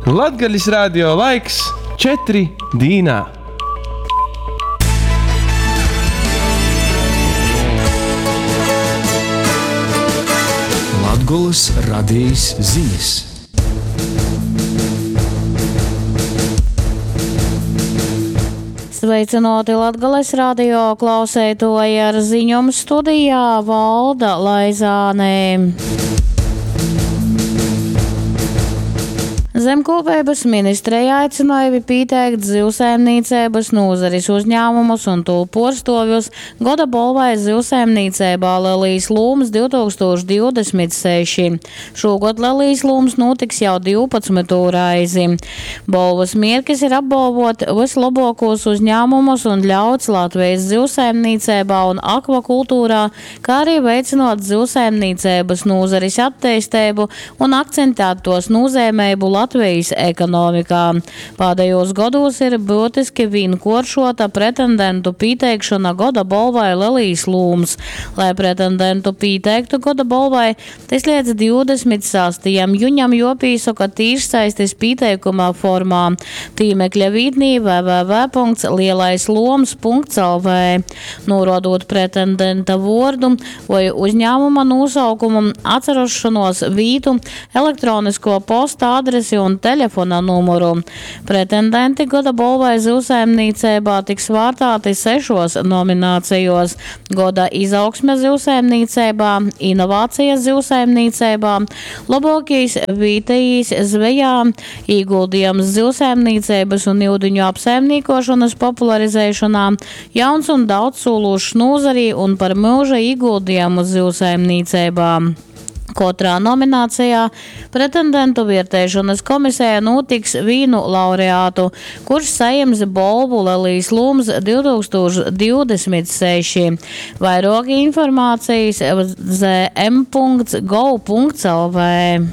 Latgaļas radio laiks 4 dīnā. Latgolas radijas ziņas. Sveicināti Latgales radio klausētoji, ar ziņojumu studijā Valda Laizāne. Zemkopības ministreja aicināja pieteikt zivsaimniecības nozares uzņēmumus un to porstovjus goda balvai zivsaimniecībā Lelijas lūms 2026. Šogad Lelijas lūms notiks jau 12. reizi. Balvas mērķis ir apbalvot vislabākos uzņēmumus un ļauts Latvijas zivsaimniecībā un akvakultūrā, kā arī veicinot zivsaimniecības nozares attīstību un akcentēt tos nozīmību Latvijas ekonomikā. Pēdējos gados ir būtiski vienkāršota pretendentu pieteikšana goda balvai Lelijas lūms. Lai pretendentu pieteiktu goda balvai, tas līdz 26. jūņam jāpiesaka tiešsaistes pieteikuma formā. Tīmekļa vietnī www.lielaisloms.lv. Norodot pretendenta vārdu vai uzņēmuma nosaukumu, atcerošanos vītu, elektronisko posta adresi un telefona numuru. Pretendenti goda balvai zivsaimniecībā tiks vārtāti 6 nominācijos – goda izaugsme zivsaimniecībā, inovācijas zivsaimniecībā, labākais vietējais zvejā, ieguldījums zivsaimniecības un ūdeņu apsaimniekošanas popularizēšanā, jauns un daudzsološs nozarī un par mūža ieguldījumu zivsaimniecībā. Katrā nominācijā pretendentu vērtēšanas komisijā notiks vienu laureātu, kurš saņems balvu Lelijas lūms 2026. Vairāk informācijas zm.gov.lv.